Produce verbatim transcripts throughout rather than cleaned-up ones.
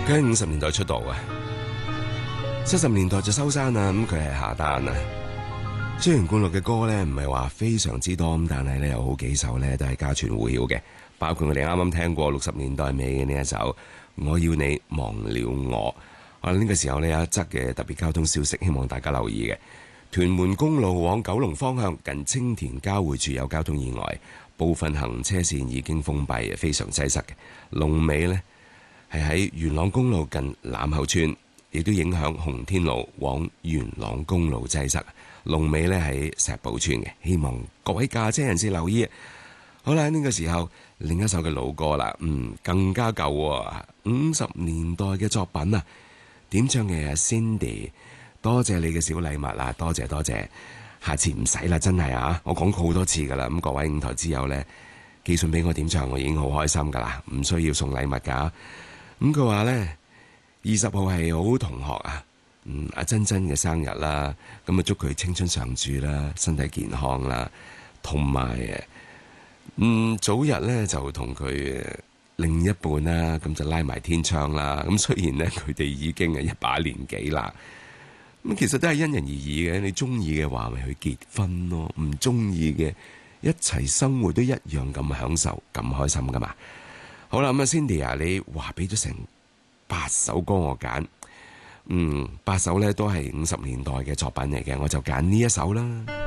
佢喺五十年代出道啊，七十年代就收山啦。咁佢係下單啊。雖然灌錄嘅歌咧唔係話非常之多，咁但係咧有好幾首咧都係家傳戶曉嘅，包括我哋啱啱聽過六十年代尾嘅呢一首《我要你忘了我》。啊，呢個時候呢，有一則嘅特別交通消息，希望大家留意嘅。屯門公路往九龍方向近青田交匯處有交通意外，部分行車線已經封閉，非常擠塞嘅。龍尾呢係喺元朗公路近欖口村，亦都影響洪天路往元朗公路擠塞。龍尾呢喺石寶村嘅，希望各位駕車人士留意。好啦，呢個時候另一首嘅老歌啦，嗯，更加舊喎，五十年代嘅作品啊，點唱嘅 Cindy， 多謝你嘅小禮物啊，多謝多謝，下次唔使啦，真係啊，我講過好多次噶啦，咁各位五台之友呢，寄信俾我點唱，我已經好開心噶啦，唔需要送禮物噶。咁佢話呢，二十號係好同學啊，嗯，阿珍珍嘅生日啦，咁啊祝佢青春常駐啦，身體健康啦，同埋嗯早日咧就同佢另一半啦，咁就拉埋天窗啦。咁雖然咧佢哋已經係一把年紀啦，咁其實都係因人而異嘅。你中意嘅話，咪去結婚咯；唔中意嘅，一齊生活都一樣咁享受、咁開心噶嘛。好啦，咁啊 Cindy 啊，你話俾咗成八首歌我揀，嗯，八首咧都係五十年代嘅作品嚟嘅，我就揀呢一首啦。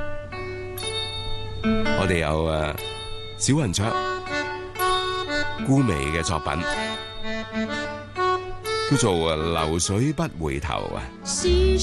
我哋有誒小雲雀、孤美嘅作品，叫做《流水不回頭》啊。